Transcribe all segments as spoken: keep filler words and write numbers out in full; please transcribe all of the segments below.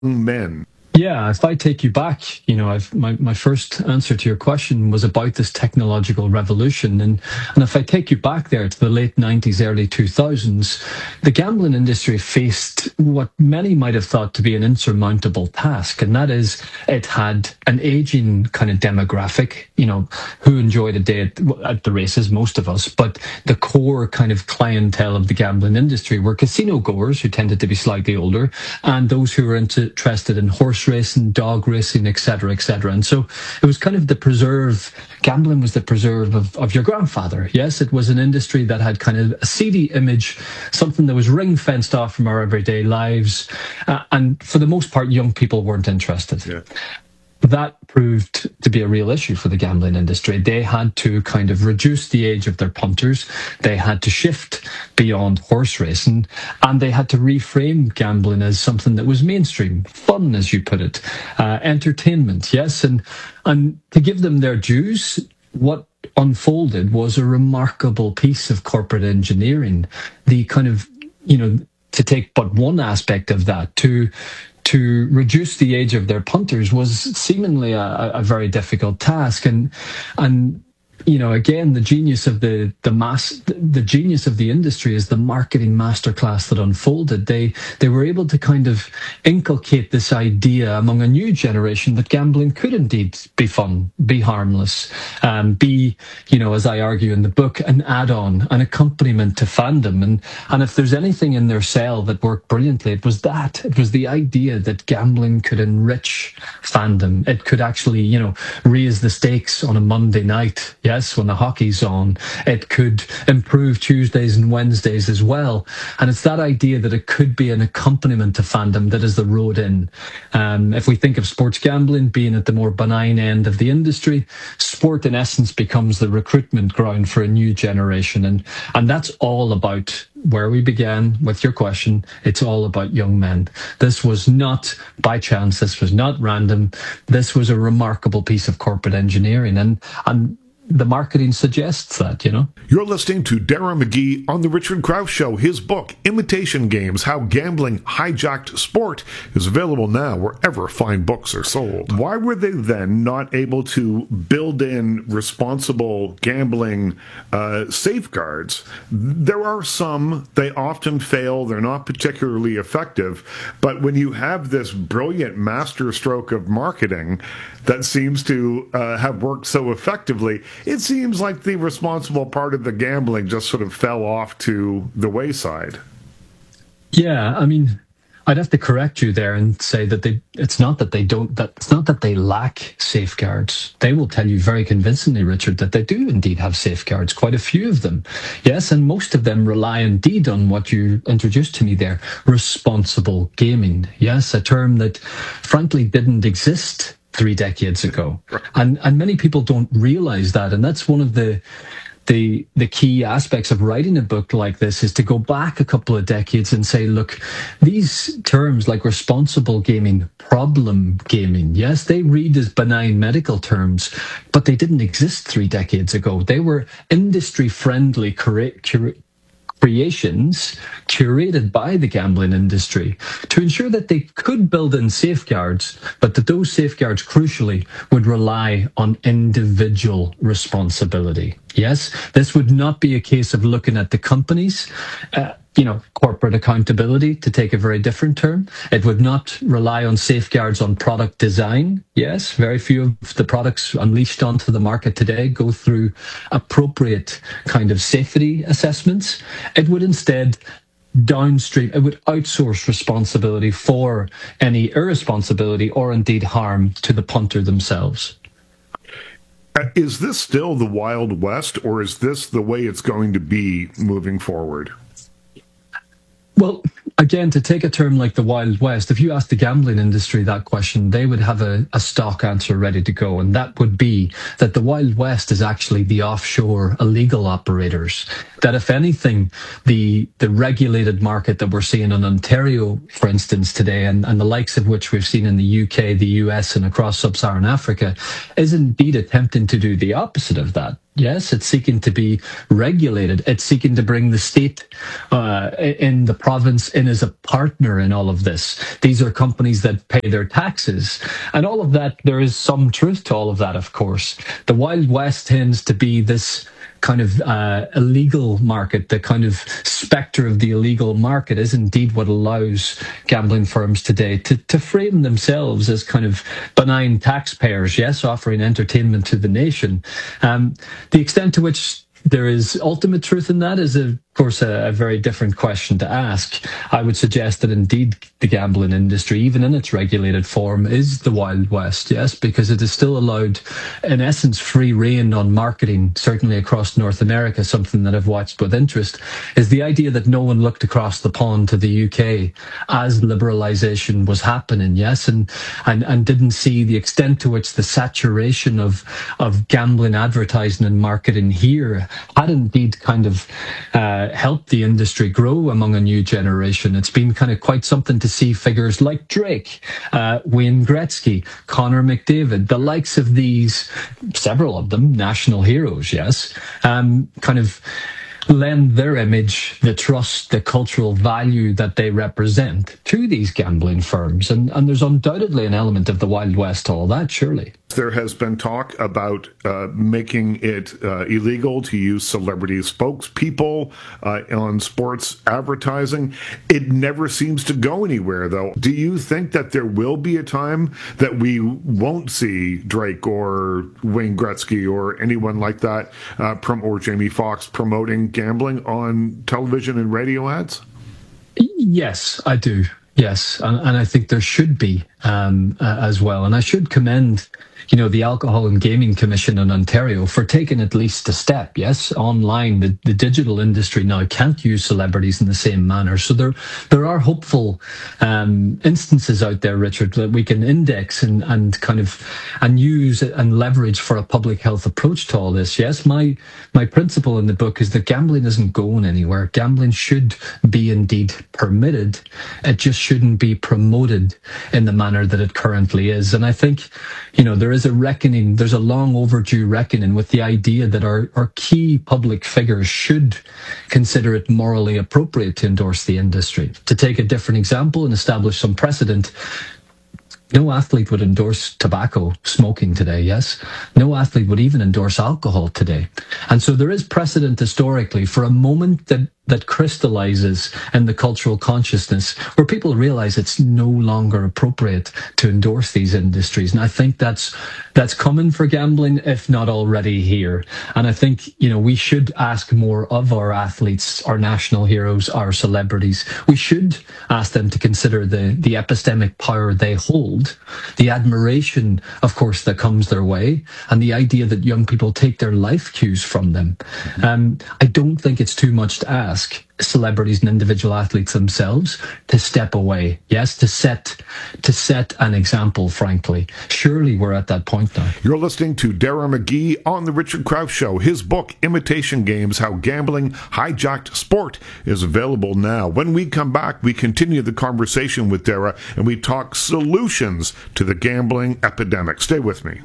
men? Yeah, if I take you back, you know, I've, my, my first answer to your question was about this technological revolution. And, and if I take you back there to the late nineties, early two thousands, the gambling industry faced what many might have thought to be an insurmountable task. And that is it had an aging kind of demographic, you know, who enjoyed a day at, at the races, most of us. But the core kind of clientele of the gambling industry were casino goers who tended to be slightly older and those who were interested in horse racing, dog racing, et cetera, et cetera. And so it was kind of the preserve, gambling was the preserve of, of your grandfather. Yes, it was an industry that had kind of a seedy image, something that was ring fenced off from our everyday lives. Uh, and for the most part, young people weren't interested. Yeah. That proved to be a real issue for the gambling industry. They had to kind of reduce the age of their punters. They had to shift beyond horse racing, and they had to reframe gambling as something that was mainstream, fun, as you put it, uh, entertainment. Yes, and and to give them their dues, what unfolded was a remarkable piece of corporate engineering. The kind of, you know, to take but one aspect of that, to to reduce the age of their punters was seemingly a, a very difficult task. And, and, you know, again, the genius of the the mass, the genius of the industry is the marketing masterclass that unfolded. They they were able to kind of inculcate this idea among a new generation that gambling could indeed be fun, be harmless, um, be, you know, as I argue in the book, an add-on, an accompaniment to fandom. And and if there's anything in their sell that worked brilliantly, it was that. It was the idea that gambling could enrich fandom. It could actually, you know, raise the stakes on a Monday night. Yes, when the hockey's on, it could improve Tuesdays and Wednesdays as well. And it's that idea that it could be an accompaniment to fandom that is the road in. Um, if we think of sports gambling being at the more benign end of the industry, sport in essence becomes the recruitment ground for a new generation. And, and that's all about where we began with your question. It's all about young men. This was not by chance. This was not random. This was a remarkable piece of corporate engineering. And, and the marketing suggests that, you know. You're listening to Darren McGee on The Richard Crouse Show. His book, Imitation Games, How Gambling Hijacked Sport, is available now wherever fine books are sold. Why were they then not able to build in responsible gambling uh, safeguards? There are some. They often fail. They're not particularly effective. But when you have this brilliant masterstroke of marketing that seems to uh, have worked so effectively, it seems like the responsible part of the gambling just sort of fell off to the wayside. Yeah, I mean, I'd have to correct you there and say that they it's not that they don't that it's not that they lack safeguards. They will tell you very convincingly, Richard, that they do indeed have safeguards, quite a few of them. Yes, and most of them rely indeed on what you introduced to me there, responsible gaming. Yes, a term that frankly didn't exist three decades ago. And and many people don't realize that. And that's one of the the the key aspects of writing a book like this, is to go back a couple of decades and say, look, these terms like responsible gaming, problem gaming, yes, they read as benign medical terms, but they didn't exist three decades ago. They were industry-friendly correct, creations curated by the gambling industry to ensure that they could build in safeguards, but that those safeguards, crucially, would rely on individual responsibility. Yes, this would not be a case of looking at the companies, uh, you know, corporate accountability, to take a very different term. It would not rely on safeguards on product design. Yes, very few of the products unleashed onto the market today go through appropriate kind of safety assessments. It would instead downstream, it would outsource responsibility for any irresponsibility or indeed harm to the punter themselves. Uh, is this still the Wild West, or is this the way it's going to be moving forward? Well, again, to take a term like the Wild West, if you ask the gambling industry that question, they would have a, a stock answer ready to go. And that would be that the Wild West is actually the offshore illegal operators. That if anything, the the regulated market that we're seeing in Ontario, for instance, today, and, and the likes of which we've seen in the U K, the U S, and across sub-Saharan Africa, is indeed attempting to do the opposite of that. Yes, it's seeking to be regulated. It's seeking to bring the state uh, in the province in as a partner in all of this. These are companies that pay their taxes. And all of that, there is some truth to all of that, of course. The Wild West tends to be this kind of uh, illegal market. The kind of spectre of the illegal market is indeed what allows gambling firms today to, to frame themselves as kind of benign taxpayers, yes, offering entertainment to the nation. Um, the extent to which there is ultimate truth in that is, of course, a, a very different question to ask. I would suggest that indeed the gambling industry, even in its regulated form, is the Wild West, yes, because it is still allowed, in essence, free rein on marketing, certainly across North America. Something that I've watched with interest is the idea that no one looked across the pond to the U K as liberalisation was happening, yes, and, and, and didn't see the extent to which the saturation of, of gambling advertising and marketing here had indeed kind of uh, helped the industry grow among a new generation. It's been kind of quite something to see figures like Drake, uh, Wayne Gretzky, Connor McDavid, the likes of these, several of them, national heroes, yes, um, kind of lend their image, the trust, the cultural value that they represent to these gambling firms. And, and there's undoubtedly an element of the Wild West to all that, surely. There has been talk about uh, making it uh, illegal to use celebrity spokespeople uh, on sports advertising. It never seems to go anywhere, though. Do you think that there will be a time that we won't see Drake or Wayne Gretzky or anyone like that, uh, prom- or Jamie Foxx promoting gambling on television and radio ads? Yes, I do. Yes, and, and I think there should be um, uh, as well. And I should commend, you know, the Alcohol and Gaming Commission in Ontario for taking at least a step. Yes, online, the, the digital industry now can't use celebrities in the same manner. So there there are hopeful um, instances out there, Richard, that we can index and, and kind of and use and leverage for a public health approach to all this. Yes, my my principle in the book is that gambling isn't going anywhere. Gambling should be indeed permitted. It just shouldn't be promoted in the manner that it currently is. And I think, you know, there is a reckoning, there's a long overdue reckoning with the idea that our, our key public figures should consider it morally appropriate to endorse the industry. To take a different example and establish some precedent, no athlete would endorse tobacco smoking today, yes? No athlete would even endorse alcohol today. And so there is precedent historically for a moment that that crystallizes in the cultural consciousness where people realize it's no longer appropriate to endorse these industries. And I think that's that's coming for gambling, if not already here. And I think, you know, we should ask more of our athletes, our national heroes, our celebrities. We should ask them to consider the, the epistemic power they hold, the admiration, of course, that comes their way, and the idea that young people take their life cues from them. Um, I don't think it's too much to ask celebrities and individual athletes themselves to step away, yes, to set to set an example, frankly. Surely we're at that point now. You're listening to Dara McGee on The Richard Krause Show. His book, Imitation Games, How Gambling Hijacked Sport, is available now. When we come back, we continue the conversation with Dara and we talk solutions to the gambling epidemic. Stay with me.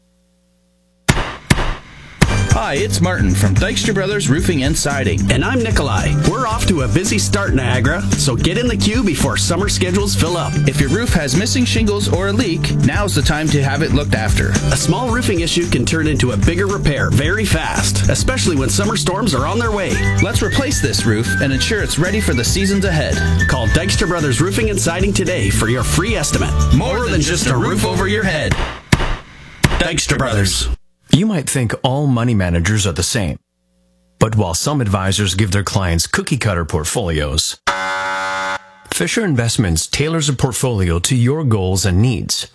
Hi, it's Martin from Dykstra Brothers Roofing and Siding. And I'm Nikolai. We're off to a busy start, Niagara, so get in the queue before summer schedules fill up. If your roof has missing shingles or a leak, now's the time to have it looked after. A small roofing issue can turn into a bigger repair very fast, especially when summer storms are on their way. Let's replace this roof and ensure it's ready for the seasons ahead. Call Dykstra Brothers Roofing and Siding today for your free estimate. More, More than, than just a roof over your head. Dykstra Brothers. You might think all money managers are the same. But while some advisors give their clients cookie-cutter portfolios, Fisher Investments tailors a portfolio to your goals and needs.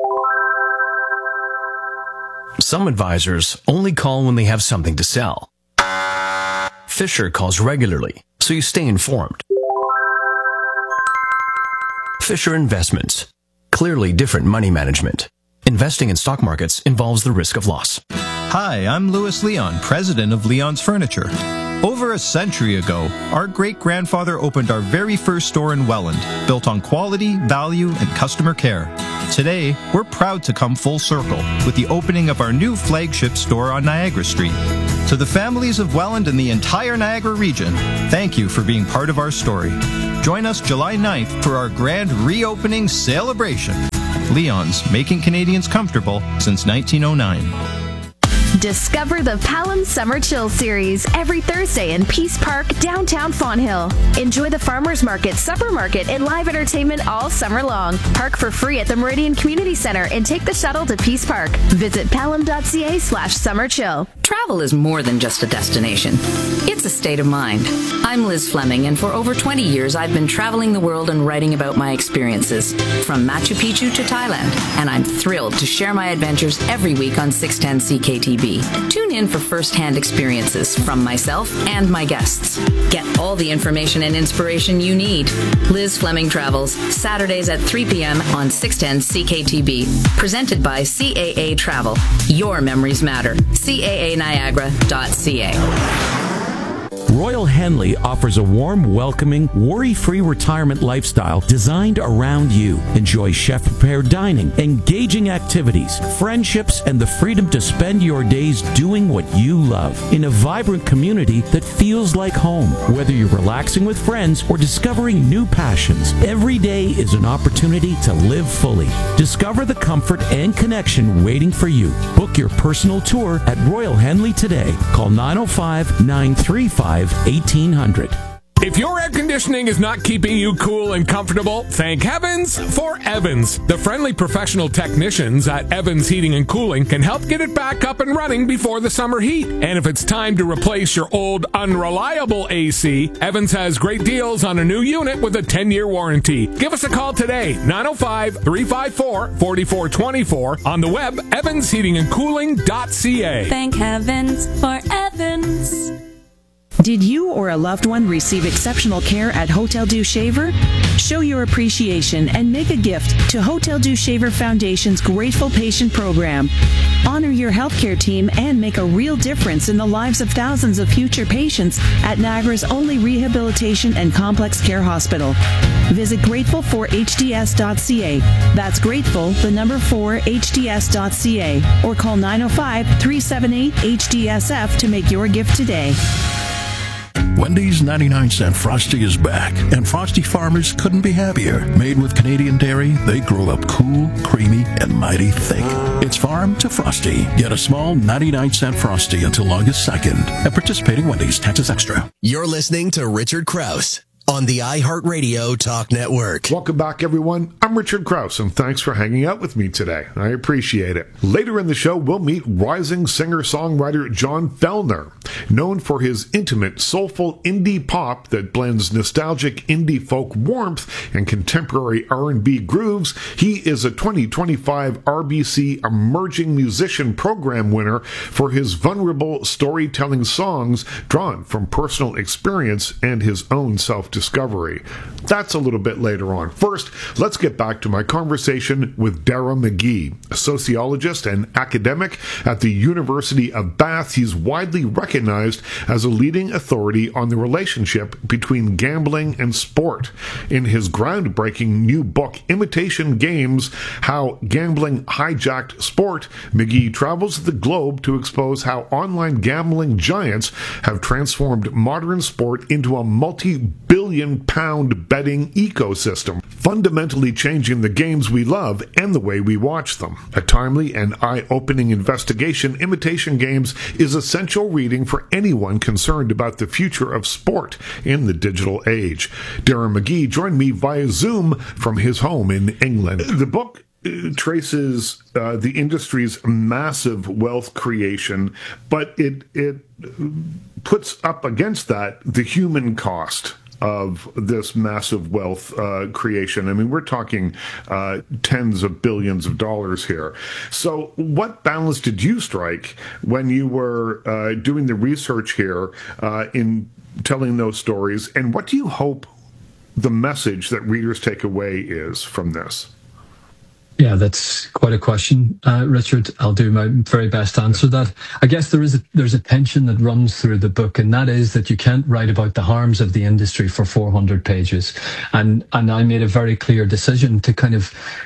Some advisors only call when they have something to sell. Fisher calls regularly, so you stay informed. Fisher Investments. Clearly different money management. Investing in stock markets involves the risk of loss. Hi, I'm Louis Leon, president of Leon's Furniture. Over a century ago, our great-grandfather opened our very first store in Welland, built on quality, value, and customer care. Today, we're proud to come full circle with the opening of our new flagship store on Niagara Street. To the families of Welland and the entire Niagara region, thank you for being part of our story. Join us July ninth for our grand reopening celebration. Leon's, making Canadians comfortable since nineteen oh nine. Discover the Palam Summer Chill Series every Thursday in Peace Park, downtown Fonthill. Enjoy the Farmers Market, Supper Market, and live entertainment all summer long. Park for free at the Meridian Community Center and take the shuttle to Peace Park. Visit palam.ca slash summer chill. Travel is more than just a destination. It's a state of mind. I'm Liz Fleming, and for over twenty years, I've been traveling the world and writing about my experiences, from Machu Picchu to Thailand, and I'm thrilled to share my adventures every week on six ten C K T B. Tune in for first-hand experiences from myself and my guests. Get all the information and inspiration you need. Liz Fleming Travels, Saturdays at three p.m. on six ten C K T B. Presented by C A A Travel. Your memories matter. C A A Niagara dot C A. Royal Henley offers a warm, welcoming, worry-free retirement lifestyle designed around you. Enjoy chef-prepared dining, engaging activities, friendships, and the freedom to spend your days doing what you love in a vibrant community that feels like home. Whether you're relaxing with friends or discovering new passions, every day is an opportunity to live fully. Discover the comfort and connection waiting for you. Book your personal tour at Royal Henley today. Call nine oh five, nine three five, eighteen hundred. If your air conditioning is not keeping you cool and comfortable, thank heavens for Evans. The friendly professional technicians at Evans Heating and Cooling can help get it back up and running before the summer heat. And if it's time to replace your old unreliable A C, Evans has great deals on a new unit with a ten-year warranty. Give us a call today, nine oh five, three five four, four four two four, on the web, evans heating and cooling dot c a. Thank heavens for Evans. Did you or a loved one receive exceptional care at Hotel Dieu Shaver? Show your appreciation and make a gift to Hotel Dieu Shaver Foundation's Grateful Patient Program. Honor your healthcare team and make a real difference in the lives of thousands of future patients at Niagara's only rehabilitation and complex care hospital. Visit grateful for h d s dot c a. That's grateful, the number four, h d s dot c a. Or call nine oh five, three seven eight, H D S F to make your gift today. Wendy's ninety-nine cent Frosty is back, and Frosty farmers couldn't be happier. Made with Canadian dairy, they grow up cool, creamy, and mighty thick. It's farm to Frosty. Get a small ninety-nine cent Frosty until August second at participating Wendy's. Taxes extra. You're listening to Richard Krause on the iHeartRadio Talk Network. Welcome back, everyone. I'm Richard Krause, and thanks for hanging out with me today. I appreciate it. Later in the show, we'll meet rising singer-songwriter John Fellner. Known for his intimate, soulful indie pop that blends nostalgic indie folk warmth and contemporary R and B grooves, he is a twenty twenty-five R B C Emerging Musician Program winner for his vulnerable storytelling songs drawn from personal experience and his own self-discovery. Discovery. That's a little bit later on. First, let's get back to my conversation with Dara McGee, a sociologist and academic at the University of Bath. He's widely recognized as a leading authority on the relationship between gambling and sport. In his groundbreaking new book, Imitation Games: How Gambling Hijacked Sport, McGee travels the globe to expose how online gambling giants have transformed modern sport into a multi-billion pound betting ecosystem, fundamentally changing the games we love and the way we watch them. A timely and eye-opening investigation, Imitation Games is essential reading for anyone concerned about the future of sport in the digital age. Darren McGee joined me via Zoom from his home in England. The book traces uh, the industry's massive wealth creation, but it it puts up against that the human cost of this massive wealth uh, creation. I mean, we're talking uh, tens of billions of dollars here. So what balance did you strike when you were uh, doing the research here uh, in telling those stories? And what do you hope the message that readers take away is from this? Yeah, that's quite a question, uh, Richard. I'll do my very best to answer that. I guess there is a, there's a tension that runs through the book, and that is that you can't write about the harms of the industry for four hundred pages. And and I made a very clear decision to kind of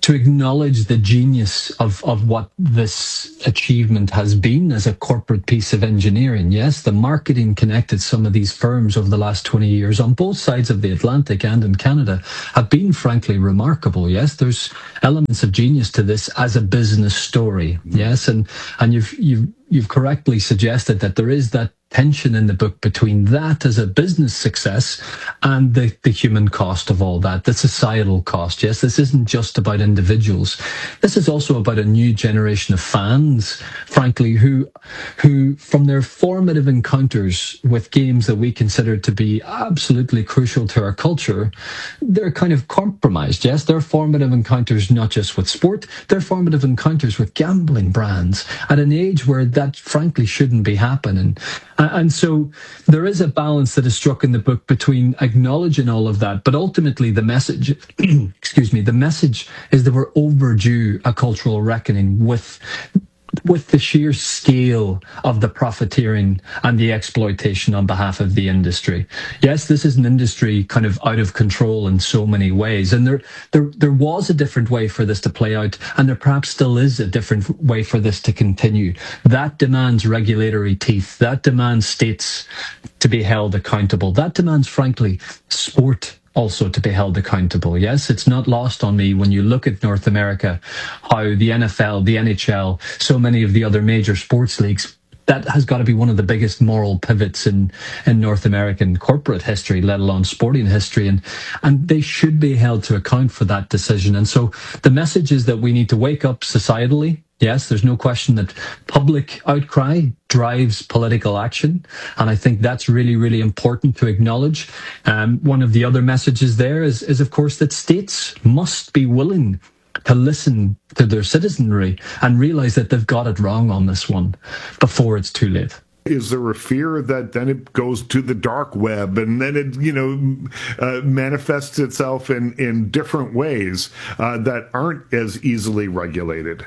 to acknowledge the genius of, of what this achievement has been as a corporate piece of engineering. Yes, the marketing connected some of these firms over the last twenty years on both sides of the Atlantic and in Canada have been frankly remarkable. Yes, there's elements of genius to this as a business story. Yes, and and you've you've you've correctly suggested that there is that tension in the book between that as a business success and the, the human cost of all that, the societal cost. Yes, this isn't just about individuals. This is also about a new generation of fans, frankly, who, who from their formative encounters with games that we consider to be absolutely crucial to our culture, they're kind of compromised. Yes, they're formative encounters not just with sport, they're formative encounters with gambling brands at an age where that frankly shouldn't be happening. And so there is a balance that is struck in the book between acknowledging all of that, but ultimately the message, excuse me, the message is that we're overdue a cultural reckoning with with the sheer scale of the profiteering and the exploitation on behalf of the industry. Yes, this is an industry kind of out of control in so many ways. And there, there, there was a different way for this to play out, and there perhaps still is a different way for this to continue. That demands regulatory teeth. That demands states to be held accountable. That demands, frankly, sport also to be held accountable. Yes, it's not lost on me when you look at North America, how the N F L, the N H L, so many of the other major sports leagues, that has got to be one of the biggest moral pivots in, in North American corporate history, let alone sporting history. And, and they should be held to account for that decision. And so the message is that we need to wake up societally. Yes, there's no question that public outcry drives political action. And I think that's really, really important to acknowledge. Um, one of the other messages there is, is, of course, that states must be willing to listen to their citizenry and realize that they've got it wrong on this one before it's too late. Is there a fear that then it goes to the dark web and then it, you know, uh, manifests itself in, in different ways uh, that aren't as easily regulated?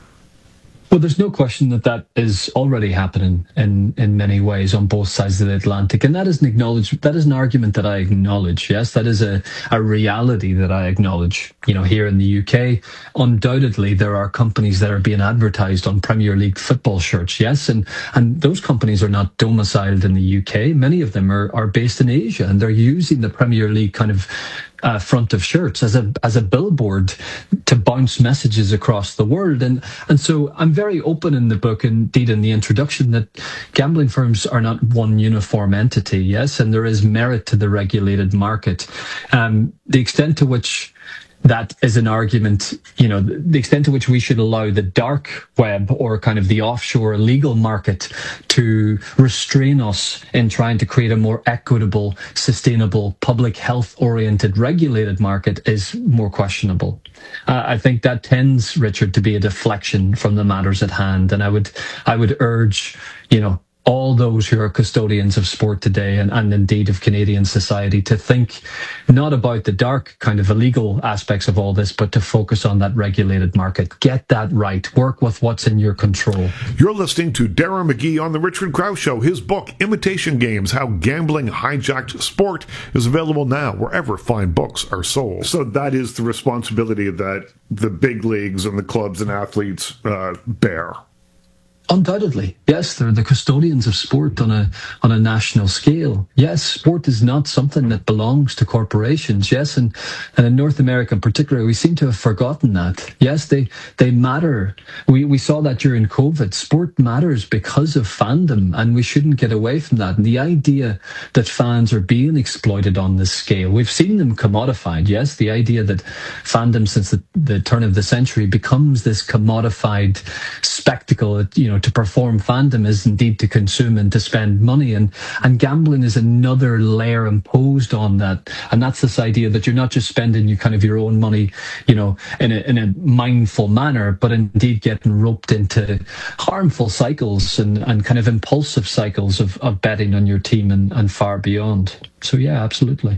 Well, there's no question that that is already happening in, in many ways on both sides of the Atlantic. And that is an acknowledged, that is an argument that I acknowledge. Yes, that is a, a reality that I acknowledge. You know, here in the U K, undoubtedly, there are companies that are being advertised on Premier League football shirts. Yes, and, and those companies are not domiciled in the U K. Many of them are, are based in Asia, and they're using the Premier League kind of Uh, front of shirts as a as a billboard to bounce messages across the world. And and so I'm very open in the book, indeed in the introduction, that gambling firms are not one uniform entity. Yes, and there is merit to the regulated market. Um, the extent to which that is an argument, you know, the extent to which we should allow the dark web or kind of the offshore illegal market to restrain us in trying to create a more equitable, sustainable, public health-oriented, regulated market is more questionable. Uh, I think that tends, Richard, to be a deflection from the matters at hand. And I would, I would urge, you know, all those who are custodians of sport today and, and indeed of Canadian society to think not about the dark kind of illegal aspects of all this, but to focus on that regulated market. Get that right. Work with what's in your control. You're listening to Darren McGee on The Richard Krause Show. His book, Imitation Games, How Gambling Hijacked Sport, is available now wherever fine books are sold. So that is the responsibility that the big leagues and the clubs and athletes uh, bear. Undoubtedly, yes, they're the custodians of sport on a on a national scale. Yes, sport is not something that belongs to corporations. Yes, and, and in North America in particular, we seem to have forgotten that. Yes, they they matter. We we saw that during COVID. Sport matters because of fandom, and we shouldn't get away from that. And the idea that fans are being exploited on this scale, we've seen them commodified. Yes, the idea that fandom since the, the turn of the century becomes this commodified spectacle, you know, to perform fandom is indeed to consume and to spend money, and and gambling is another layer imposed on that. And that's this idea that you're not just spending you kind of your own money, you know, in a in a mindful manner, but indeed getting roped into harmful cycles and, and kind of impulsive cycles of, of betting on your team and, and far beyond. So yeah, absolutely.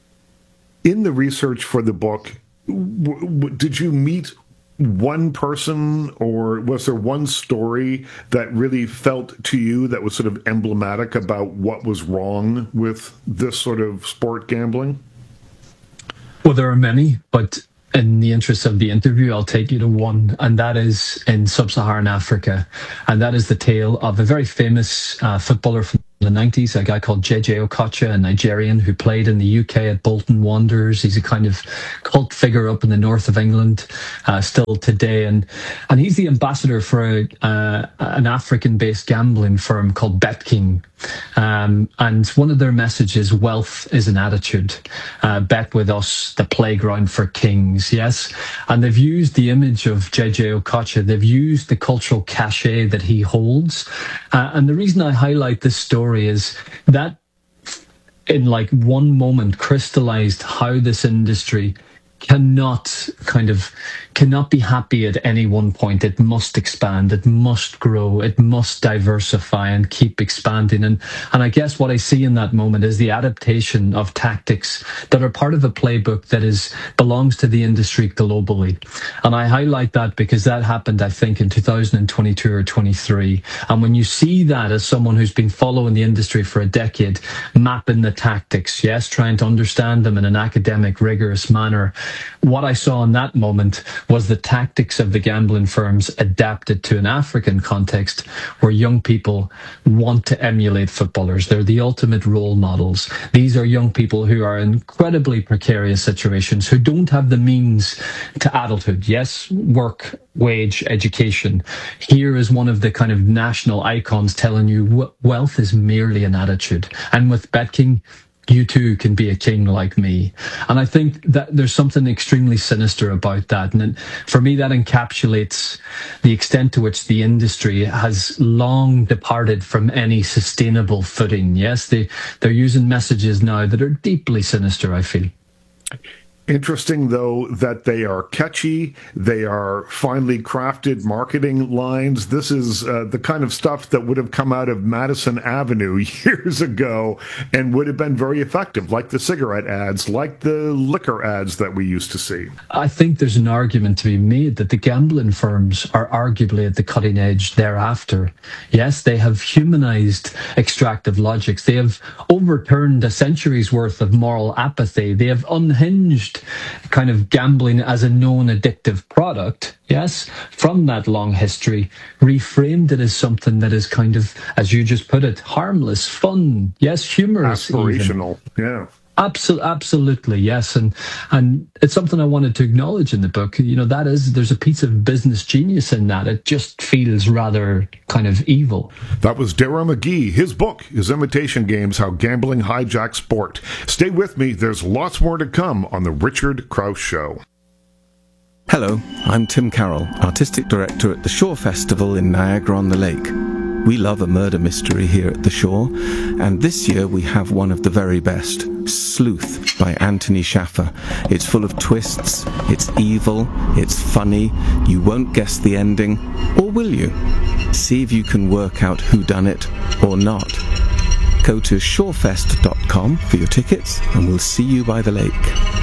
In the research for the book, w- w- did you meet one person, or was there one story that really felt to you that was sort of emblematic about what was wrong with this sort of sport gambling? Well, there are many, but in the interest of the interview, I'll take you to one, and that is in sub-Saharan Africa. And that is the tale of a very famous uh, footballer from the nineties, a guy called J J Okocha, a Nigerian who played in the U K at Bolton Wanderers. He's a kind of cult figure up in the north of England, uh, still today. And and he's the ambassador for a, uh, an African-based gambling firm called BetKing. Um, and one of their messages, wealth is an attitude. Uh, bet with us, the playground for kings, yes? And they've used the image of J J Okocha. They've used the cultural cachet that he holds. Uh, and the reason I highlight this story is that in like one moment crystallized how this industry cannot kind of cannot be happy at any one point. It must expand, it must grow, it must diversify and keep expanding. And and I guess what I see in that moment is the adaptation of tactics that are part of a playbook that is belongs to the industry globally. And I highlight that because that happened, I think, in two thousand twenty-two or twenty-three. And when you see that as someone who's been following the industry for a decade, mapping the tactics, yes, trying to understand them in an academic, rigorous manner, what I saw in that moment was the tactics of the gambling firms adapted to an African context where young people want to emulate footballers. They're the ultimate role models. These are young people who are in incredibly precarious situations, who don't have the means to adulthood. Yes, work, wage, education. Here is one of the kind of national icons telling you wealth is merely an attitude. And with BetKing, you too can be a king like me. And I think that there's something extremely sinister about that. And it, for me, that encapsulates the extent to which the industry has long departed from any sustainable footing. Yes, they, they're using messages now that are deeply sinister, I feel. Interesting, though, that they are catchy. They are finely crafted marketing lines. This is uh, the kind of stuff that would have come out of Madison Avenue years ago and would have been very effective, like the cigarette ads, like the liquor ads that we used to see. I think there's an argument to be made that the gambling firms are arguably at the cutting edge thereafter. Yes, they have humanized extractive logics. They have overturned a century's worth of moral apathy. They have unhinged kind of gambling as a known addictive product, yes, from that long history, reframed it as something that is kind of, as you just put it, harmless, fun, yes, humorous. Aspirational, even. Yeah. Absolutely, absolutely, yes, and and it's something I wanted to acknowledge in the book. You know, that is, there's a piece of business genius in that. It just feels rather kind of evil. That was Darragh McGee. His book is Imitation Games: How Gambling Hijacked Sport. Stay with me. There's lots more to come on the Richard Crouse Show. Hello, I'm Tim Carroll, Artistic Director at the Shore Festival in Niagara-on-the-Lake. We love a murder mystery here at the Shore, and this year we have one of the very best, Sleuth by Anthony Shaffer. It's full of twists, it's evil, it's funny, you won't guess the ending, or will you? See if you can work out who done it or not. Go to shorefest dot com for your tickets, and we'll see you by the lake.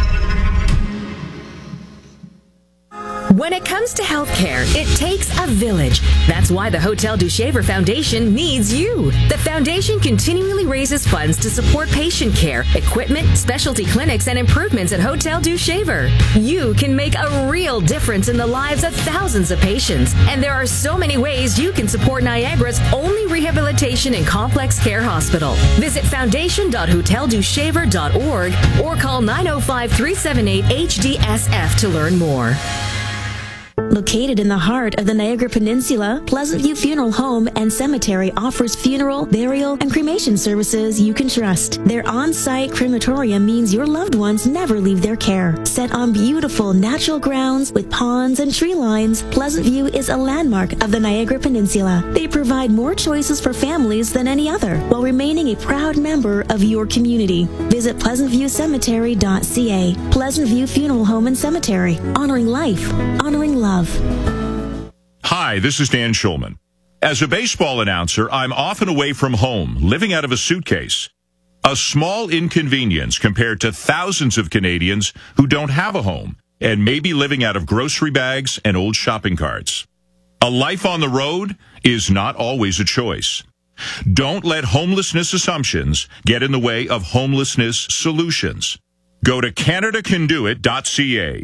When it comes to healthcare, it takes a village. That's why the Hotel du Shaver Foundation needs you. The foundation continually raises funds to support patient care, equipment, specialty clinics, and improvements at Hotel du Shaver. You can make a real difference in the lives of thousands of patients. And there are so many ways you can support Niagara's only rehabilitation and complex care hospital. Visit foundation dot hotel du shaver dot org or call nine oh five, three seven eight, H D S F to learn more. Located in the heart of the Niagara Peninsula, Pleasant View Funeral Home and Cemetery offers funeral, burial, and cremation services you can trust. Their on-site crematorium means your loved ones never leave their care. Set on beautiful natural grounds with ponds and tree lines, Pleasant View is a landmark of the Niagara Peninsula. They provide more choices for families than any other, while remaining a proud member of your community. Visit pleasant view cemetery dot c a. Pleasant View Funeral Home and Cemetery, honoring life, honoring love. Hi, this is Dan Schulman. As a baseball announcer, I'm often away from home, living out of a suitcase. A small inconvenience compared to thousands of Canadians who don't have a home and may be living out of grocery bags and old shopping carts. A life on the road is not always a choice. Don't let homelessness assumptions get in the way of homelessness solutions. Go to canada can do it dot c a.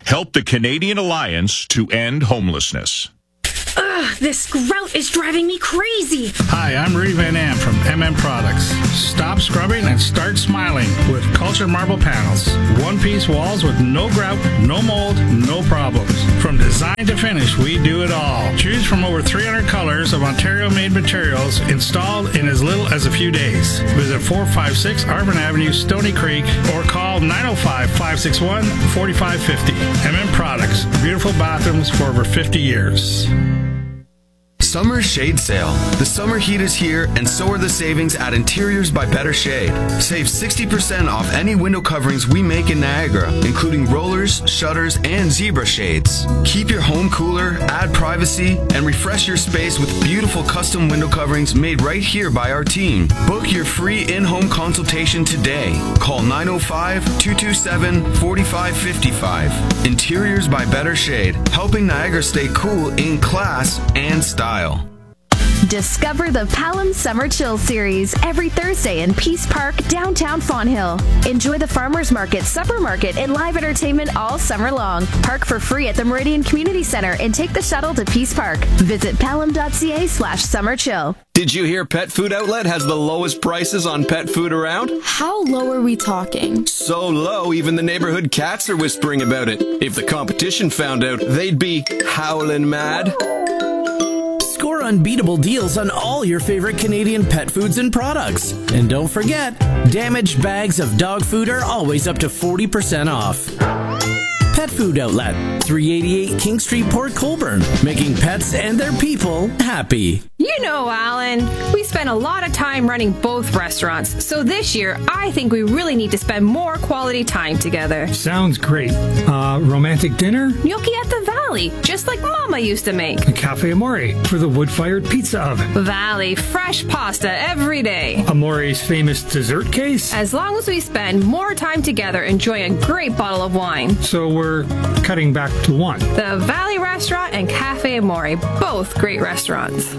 Help the Canadian Alliance to End Homelessness. Ugh, this grout is driving me crazy. Hi, I'm Rudy Van Am from M M Products. Stop scrubbing and start smiling with Culture Marble Panels. One-piece walls with no grout, no mold, no problems. From design to finish, we do it all. Choose from over three hundred colors of Ontario-made materials installed in as little as a few days. Visit four five six Arvin Avenue, Stony Creek, or call nine oh five, five six one, four five five oh. M M Products. Beautiful bathrooms for over fifty years. Summer Shade Sale. The summer heat is here, and so are the savings at Interiors by Better Shade. Save sixty percent off any window coverings we make in Niagara, including rollers, shutters, and zebra shades. Keep your home cooler, add privacy, and refresh your space with beautiful custom window coverings made right here by our team. Book your free in-home consultation today. Call nine oh five, two two seven, four five five five. Interiors by Better Shade, helping Niagara stay cool in class and style. Discover the Palam Summer Chill Series every Thursday in Peace Park, downtown Fonthill. Enjoy the farmers market, supper market, and live entertainment all summer long. Park for free at the Meridian Community Center and take the shuttle to Peace Park. Visit palam.ca slash summer chill. Did you hear Pet Food Outlet has the lowest prices on pet food around? How low are we talking? So low, even the neighborhood cats are whispering about it. If the competition found out, they'd be howling mad. Score unbeatable deals on all your favorite Canadian pet foods and products. And don't forget, damaged bags of dog food are always up to forty percent off. Pet Food Outlet, three eighty-eight King Street, Port Colborne, making pets and their people happy. You know, Alan, we spend a lot of time running both restaurants, so this year I think we really need to spend more quality time together. Sounds great. Uh, romantic dinner? Gnocchi at the Valley, just like Mama used to make. A Cafe Amore for the wood-fired pizza oven. Valley, fresh pasta every day. Amore's famous dessert case? As long as we spend more time together enjoying a great bottle of wine. So we're cutting back to one. The Valley Restaurant and Cafe Amore, both great restaurants.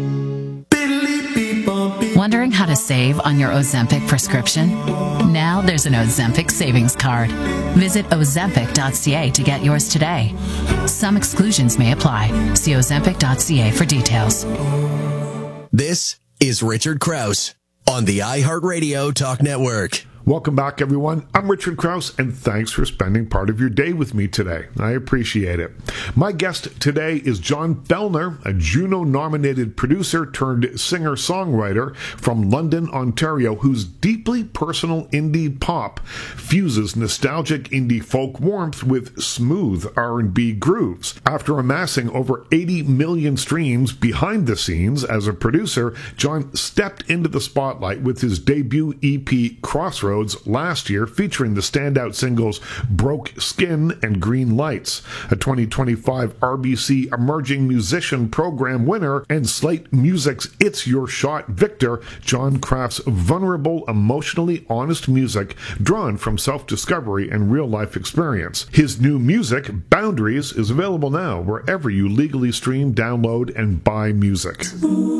Wondering how to save on your Ozempic prescription? Now there's an Ozempic savings card. Visit ozempic dot c a to get yours today. Some exclusions may apply. See ozempic dot c a for details. This is Richard Krause on the iHeartRadio Talk Network. Welcome back, everyone. I'm Richard Krause, and thanks for spending part of your day with me today. I appreciate it. My guest today is John Fellner, a Juno-nominated producer turned singer-songwriter from London, Ontario, whose deeply personal indie pop fuses nostalgic indie folk warmth with smooth R and B grooves. After amassing over eighty million streams behind the scenes as a producer, John stepped into the spotlight with his debut E P, Crossroads, last year, featuring the standout singles Broke Skin and Green Lights. A twenty twenty-five R B C Emerging Musician Program winner and Slate Music's It's Your Shot victor, John crafts vulnerable, emotionally honest music drawn from self-discovery and real-life experience. His new music, Boundaries, is available now wherever you legally stream, download, and buy music.